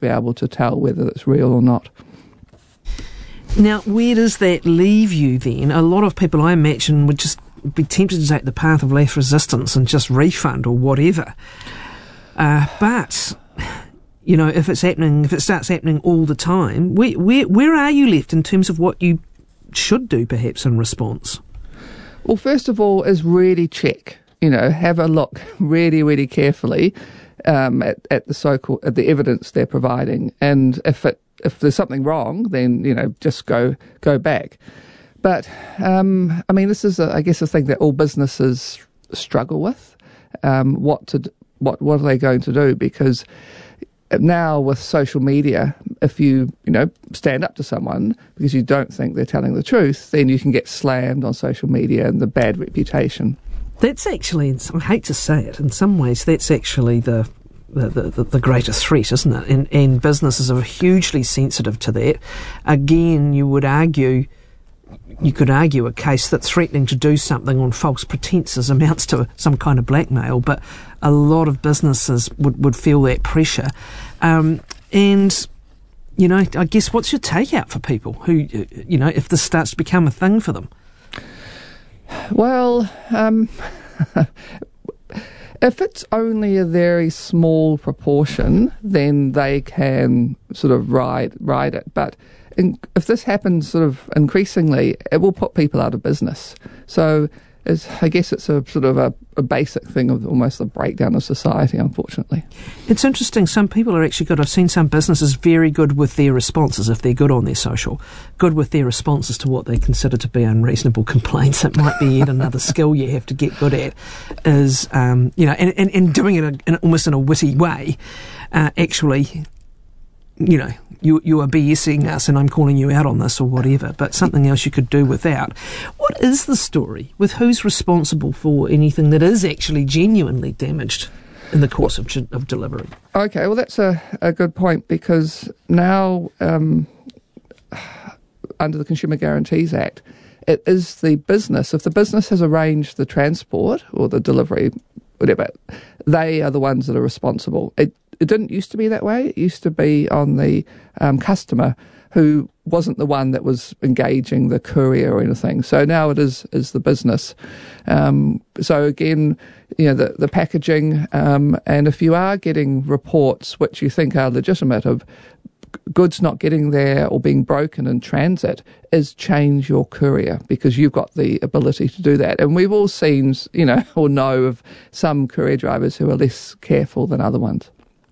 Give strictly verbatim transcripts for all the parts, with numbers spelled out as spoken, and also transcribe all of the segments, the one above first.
be able to tell whether it's real or not. Now, where does that leave you then? A lot of people, I imagine, would just be tempted to take the path of less resistance and just refund or whatever. Uh, but, you know, if it's happening, if it starts happening all the time, where, where, where are you left in terms of what you should do, perhaps, in response? Well, first of all, is really check. You know, have a look really, really carefully um, at, at the so-called at the evidence they're providing, and if it if there's something wrong, then you know just go go back. But um, I mean, this is a, I guess a thing that all businesses struggle with. Um, what to what what are they going to do? Because now with social media, if you you know stand up to someone because you don't think they're telling the truth, then you can get slammed on social media and the bad reputation. That's actually, I hate to say it, in some ways that's actually the the, the, the greatest threat, isn't it? And, and businesses are hugely sensitive to that. Again, you would argue, you could argue a case that threatening to do something on false pretences amounts to some kind of blackmail, but a lot of businesses would, would feel that pressure. Um, and, you know, I guess what's your takeout for people who, you know, if this starts to become a thing for them? Well, um, if it's only a very small proportion, then they can sort of ride ride it. But in, if this happens sort of increasingly, it will put people out of business. So it's, I guess it's a sort of a, a basic thing of almost the breakdown of society, unfortunately. It's interesting. Some people are actually good. I've seen some businesses very good with their responses, if they're good on their social, good with their responses to what they consider to be unreasonable complaints. It might be yet another skill you have to get good at, is, um, you know, and, and, and doing it in, in almost in a witty way, uh, actually, you know, you you are BSing us and I'm calling you out on this or whatever, but something else you could do without. What is the story with who's responsible for anything that is actually genuinely damaged in the course of, of delivery? Okay, well, that's a, a good point, because now um, under the Consumer Guarantees Act, it is the business. If the business has arranged the transport or the delivery, whatever, they are the ones that are responsible. It It didn't used to be that way. It used to be on the um, customer, who wasn't the one that was engaging the courier or anything. So now it is is the business. Um, so again, you know, the, the packaging, um, and if you are getting reports which you think are legitimate of goods not getting there or being broken in transit, is change your courier, because you've got the ability to do that. And we've all seen, you know, or know of some courier drivers who are less careful than other ones.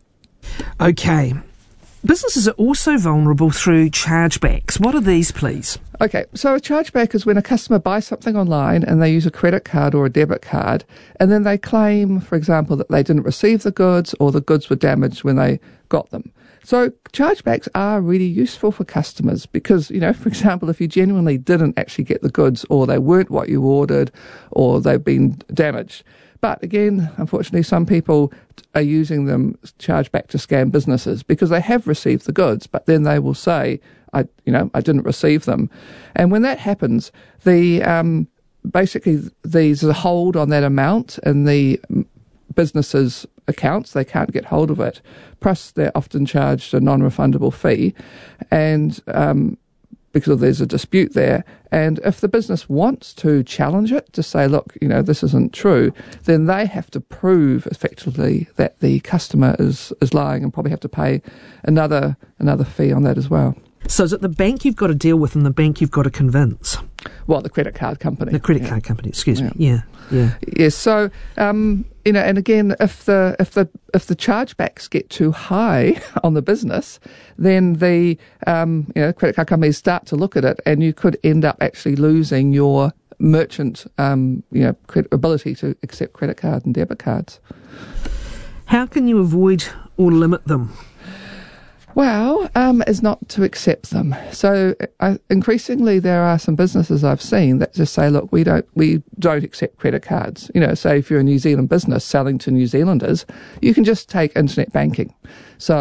Okay. Businesses are also vulnerable through chargebacks. What are these, please? Okay, so a chargeback is when a customer buys something online and they use a credit card or a debit card, and then they claim, for example, that they didn't receive the goods or the goods were damaged when they got them. So chargebacks are really useful for customers because, you know, for example, if you genuinely didn't actually get the goods, or they weren't what you ordered, or they've been damaged. But again, unfortunately, some people are using them chargeback to scam businesses because they have received the goods, but then they will say, I, you know, I didn't receive them. And when that happens, the um, basically there's a hold on that amount in the business's accounts. They can't get hold of it. Plus, they're often charged a non-refundable fee, and um, because there's a dispute there. And if the business wants to challenge it, to say, look, you know, this isn't true, then they have to prove effectively that the customer is, is lying, and probably have to pay another another fee on that as well. So is it the bank you've got to deal with and the bank you've got to convince? Well, the credit card company. The credit yeah. card company, excuse yeah. me. Yeah, yeah. Yes, so, um, you know, and again, if the if the if the chargebacks get too high on the business, then the um, you know credit card companies start to look at it, and you could end up actually losing your merchant um, you know credit, ability to accept credit card and debit cards. How can you avoid or limit them? Well, um, is not to accept them. So uh, increasingly, there are some businesses I've seen that just say, "Look, we don't, we don't accept credit cards." You know, say if you're a New Zealand business selling to New Zealanders, you can just take internet banking. So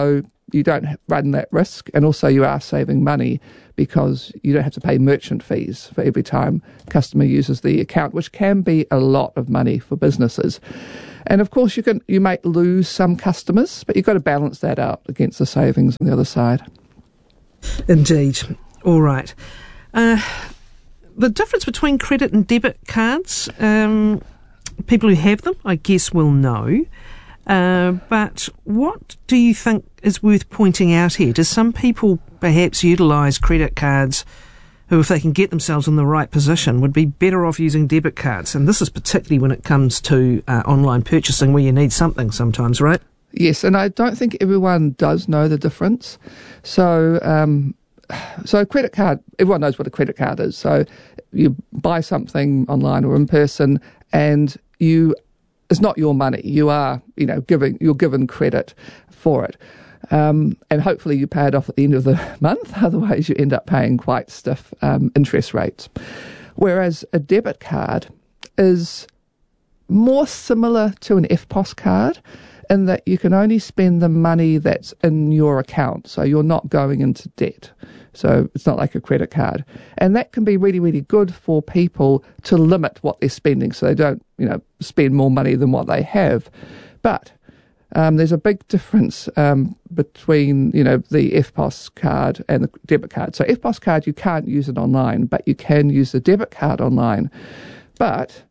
you don't run that risk, and also you are saving money because you don't have to pay merchant fees for every time a customer uses the account, which can be a lot of money for businesses. And of course, you can you might lose some customers, but you've got to balance that out against the savings on the other side. Indeed. All right. Uh, the difference between credit and debit cards, um, people who have them, I guess, will know. Uh, but what do you think is worth pointing out here? Do some people perhaps utilise credit cards who, if they can get themselves in the right position, would be better off using debit cards? And this is particularly when it comes to uh, online purchasing, where you need something sometimes, right? Yes, and I don't think everyone does know the difference. So, um, so a credit card, everyone knows what a credit card is. So you buy something online or in person, and you it's not your money. You are, you know, giving you're given credit for it. Um, and hopefully you pay it off at the end of the month. Otherwise, you end up paying quite stiff um, interest rates. Whereas a debit card is more similar to an F P O S card in that you can only spend the money that's in your account. So you're not going into debt. So it's not like a credit card. And that can be really, really good for people to limit what they're spending so they don't, you know, spend more money than what they have. But Um, there's a big difference um, between, you know, the F P O S card and the debit card. So F P O S card, you can't use it online, but you can use the debit card online. But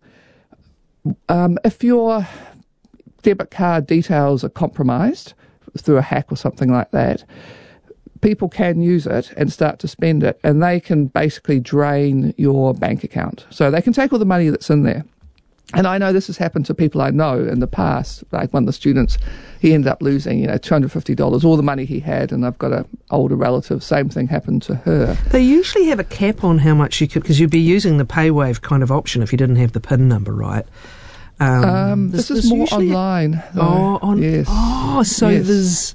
um, if your debit card details are compromised through a hack or something like that, people can use it and start to spend it, and they can basically drain your bank account. So they can take all the money that's in there. And I know this has happened to people I know in the past. Like one of the students, he ended up losing, you know, two hundred fifty dollars, all the money he had, and I've got an older relative, same thing happened to her. They usually have a cap on how much you could, because you'd be using the PayWave kind of option if you didn't have the PIN number, right? Um, um, this is more online. A, oh, on, yes. oh, so yes. there's,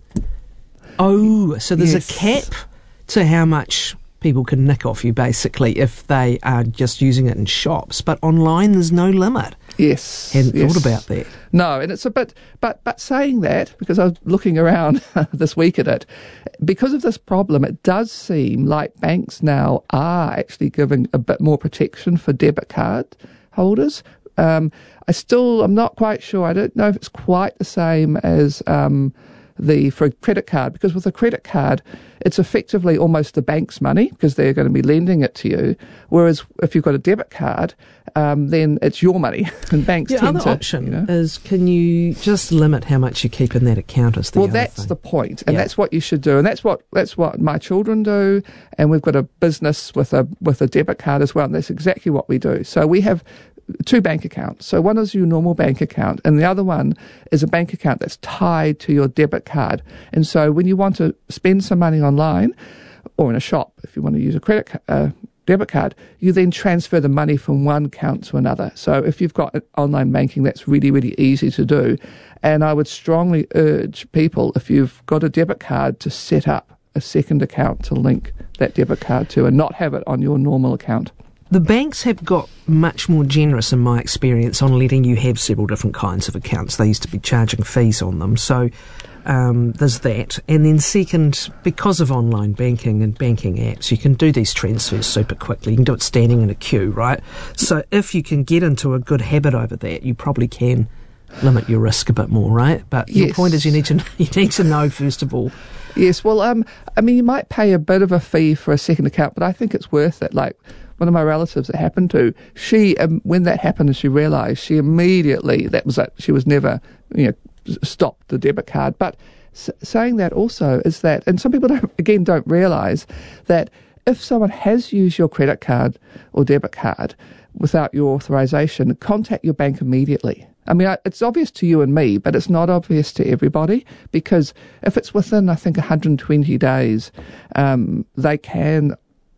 oh, so there's yes. a cap to how much people can nick off you, basically, if they are just using it in shops. But online, there's no limit. Yes. Hadn't yes. thought about that. No, and it's a bit, but but saying that, because I was looking around this week at it, because of this problem, it does seem like banks now are actually giving a bit more protection for debit card holders. Um, I still, I'm not quite sure. I don't know if it's quite the same as um, the for a credit card, because with a credit card, it's effectively almost the bank's money because they're going to be lending it to you. Whereas if you've got a debit card, um, then it's your money, and banks the tend other to. option you know, is, can you just limit how much you keep in that account? Is the well, other that's thing. the point, and yeah. that's what you should do, and that's what that's what my children do, and we've got a business with a with a debit card as well, and that's exactly what we do. So we have two bank accounts. So one is your normal bank account, and the other one is a bank account that's tied to your debit card. And so when you want to spend some money online or in a shop, if you want to use a credit uh, debit card, you then transfer the money from one account to another. So if you've got online banking, that's really, really easy to do. And I would strongly urge people, if you've got a debit card, to set up a second account to link that debit card to and not have it on your normal account. The banks have got much more generous, in my experience, on letting you have several different kinds of accounts. They used to be charging fees on them. So um, there's that. And then second, because of online banking and banking apps, you can do these transfers super quickly. You can do it standing in a queue, right? So if you can get into a good habit over that, you probably can limit your risk a bit more, right? But yes. your point is you need to you need to know, first of all. Yes, well, um, I mean, you might pay a bit of a fee for a second account, but I think it's worth it. Like, one of my relatives that happened to, she, um, when that happened and she realised, she immediately, that was it, she was never, you know, stopped the debit card. But s- saying that also is that, and some people don't, again, don't realise that if someone has used your credit card or debit card without your authorisation, contact your bank immediately. I mean, it's obvious to you and me, but it's not obvious to everybody, because if it's within, I think, one hundred twenty days, um, they can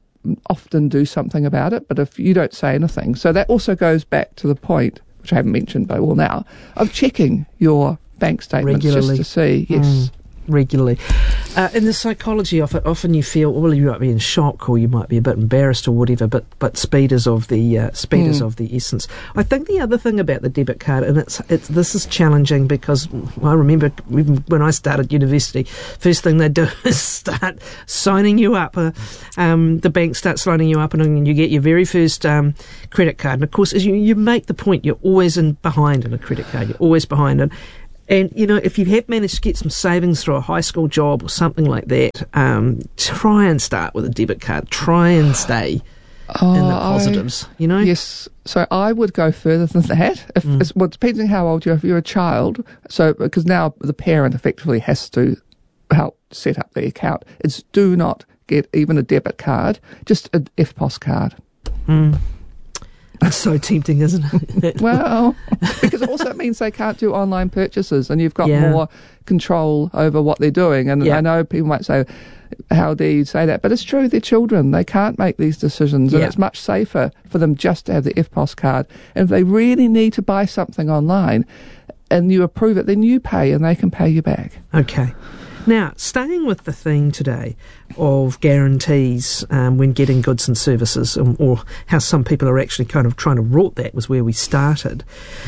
often do something about it, but if you don't say anything. So that also goes back to the point, which I haven't mentioned, but I will now, of checking your bank statements regularly. just to see. Yes. Mm, regularly. Uh, in the psychology of it, often you feel, well, you might be in shock or you might be a bit embarrassed or whatever, but, but speed is of the uh, speed mm. is of the essence. I think the other thing about the debit card, and it's it's this is challenging because I remember even when I started university, first thing they do is start signing you up. Uh, um, the bank starts signing you up, and you get your very first um, credit card. And of course, as you, you make the point, you're always in behind in a credit card. You're always behind it. And, you know, if you have managed to get some savings through a high school job or something like that, um, try and start with a debit card. Try and stay oh, in the positives, I, you know? Yes. So I would go further than that. If, mm. it's, well, depending how old you are. If you're a child, so because now the parent effectively has to help set up the account, it's do not get even a debit card, just an F P O S card. Mm. That's so tempting, isn't it? Well, because it also means they can't do online purchases and you've got yeah. more control over what they're doing. And yeah. I know people might say, how do you say that? But it's true, they're children. They can't make these decisions and yeah. it's much safer for them just to have the F P O S card. And if they really need to buy something online and you approve it, then you pay and they can pay you back. Okay. Now, staying with the theme today of guarantees um, when getting goods and services, um, or how some people are actually kind of trying to rort that, was where we started.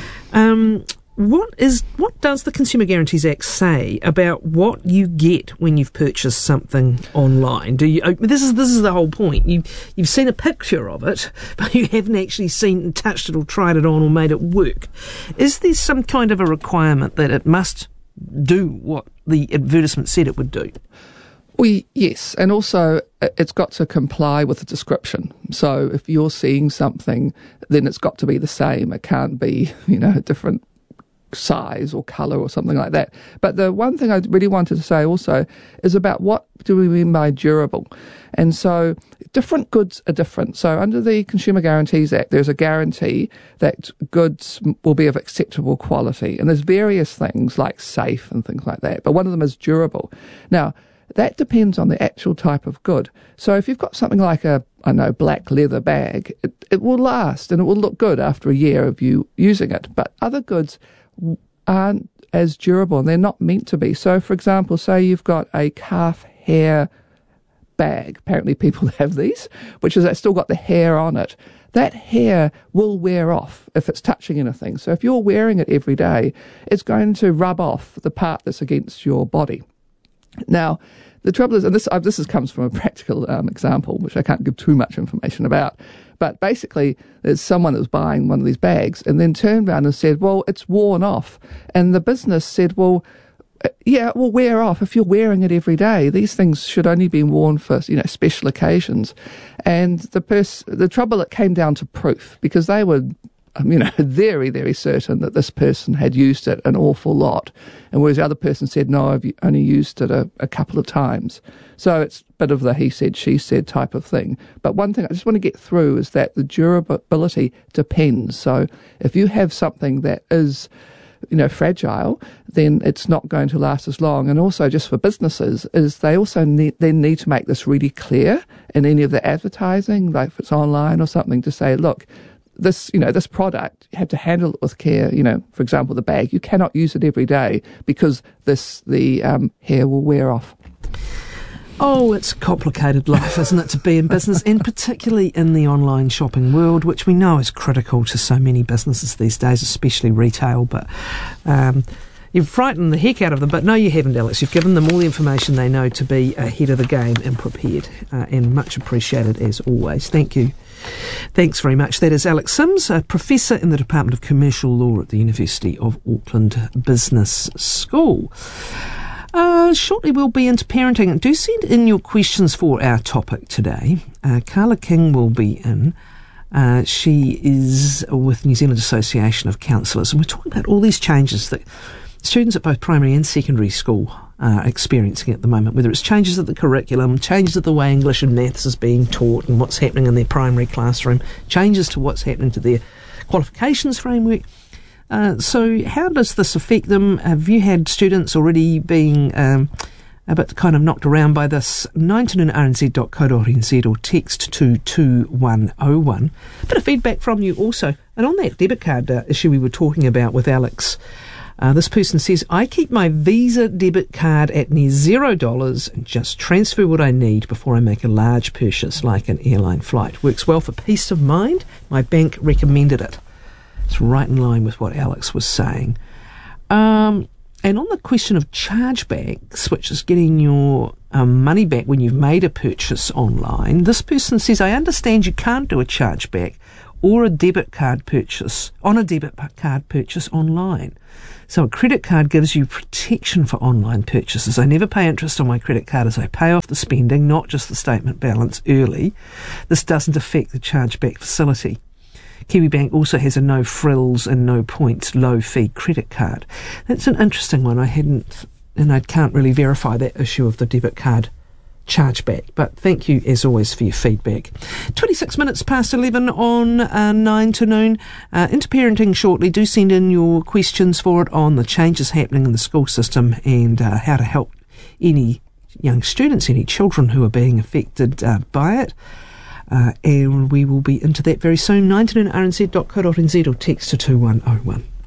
Um, what is what does the Consumer Guarantees Act say about what you get when you've purchased something online? Do you? This is this is the whole point. You you've seen a picture of it, but you haven't actually seen and touched it or tried it on or made it work. Is there some kind of a requirement that it must do what the advertisement said it would do? Well, yes, and also it's got to comply with the description. So if you're seeing something, then it's got to be the same. It can't be, you know, a different size or colour or something like that. But the one thing I really wanted to say also is about what do we mean by durable. And so different goods are different. So under the Consumer Guarantees Act, there's a guarantee that goods will be of acceptable quality. And there's various things like safe and things like that. But one of them is durable. Now, that depends on the actual type of good. So if you've got something like a, I know, black leather bag, it, it will last and it will look good after a year of you using it. But other goods aren't as durable and they're not meant to be. So, for example, say you've got a calf hair bag. Apparently people have these, which is still got the hair on it. That hair will wear off if it's touching anything. So if you're wearing it every day, it's going to rub off the part that's against your body. Now, the trouble is, and this uh, this is, comes from a practical um, example, which I can't give too much information about, but basically there's someone that was buying one of these bags and then turned around and said, well, it's worn off. And the business said, well, yeah, it will wear off if you're wearing it every day. These things should only be worn for, you know, special occasions. And the pers- the trouble, it came down to proof, because they were, um, you know, very, very certain that this person had used it an awful lot. And whereas the other person said, no, I've only used it a, a couple of times. So it's a bit of the he said, she said type of thing. But one thing I just want to get through is that the durability depends. So if you have something that is, you know, fragile, then it's not going to last as long. And also, just for businesses, is they also need, they need to make this really clear in any of the advertising, like if it's online or something, to say, look, this, you know, this product, you have to handle it with care. You know, for example, the bag, you cannot use it every day because this, the um, hair will wear off. Oh, it's a complicated life, isn't it, to be in business, and particularly in the online shopping world, which we know is critical to so many businesses these days, especially retail. But um, you've frightened the heck out of them. But no, you haven't, Alex. You've given them all the information they know to be ahead of the game and prepared, uh, and much appreciated as always. Thank you. Thanks very much. That is Alex Sims, a professor in the Department of Commercial Law at the University of Auckland Business School. Uh, shortly we'll be into parenting. Do send in your questions for our topic today. Uh, Carla King will be in. Uh, she is with New Zealand Association of Counsellors, and we're talking about all these changes that students at both primary and secondary school are experiencing at the moment, whether it's changes at the curriculum, changes of the way English and maths is being taught and what's happening in their primary classroom, changes to what's happening to their qualifications framework. Uh, so how does this affect them? Have you had students already being um, a bit kind of knocked around by this? nineteen r n z dot co dot n z or text to two one oh one. A bit of feedback from you also. And on that debit card uh, issue we were talking about with Alex Uh, this person says, I keep my Visa debit card at near zero dollars and just transfer what I need before I make a large purchase like an airline flight. Works well for peace of mind. My bank recommended it. It's right in line with what Alex was saying. Um, and on the question of chargebacks, which is getting your um, money back when you've made a purchase online, this person says, I understand you can't do a chargeback or a debit card purchase on a debit card purchase online. So a credit card gives you protection for online purchases. I never pay interest on my credit card as I pay off the spending, not just the statement balance early. This doesn't affect the chargeback facility. Kiwibank also has a no frills and no points low fee credit card. That's an interesting one. I hadn't, and I can't really verify that issue of the debit card chargeback. But thank you, as always, for your feedback. twenty-six minutes past eleven on uh, nine to noon. Uh, into parenting shortly. Do send in your questions for it on the changes happening in the school system and uh, how to help any young students, any children who are being affected uh, by it. Uh, and we will be into that very soon. nine to noon r n z dot co dot n z or text to two one oh one.